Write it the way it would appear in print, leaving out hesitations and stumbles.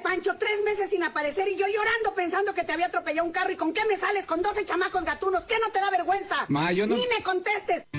Pancho, 3 meses sin aparecer y yo llorando pensando que te había atropellado un carro. ¿Y con qué me sales con 12 chamacos gatunos? ¿Qué no te da vergüenza? Ma, yo no... Ni me contestes.